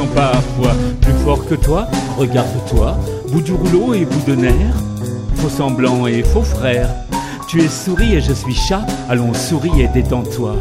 sont parfois plus forts que toi. Regarde-toi, bout du rouleau et bout de nerf, faux semblant et faux frère. Tu es souris et je suis chat, allons souris et détends-toi.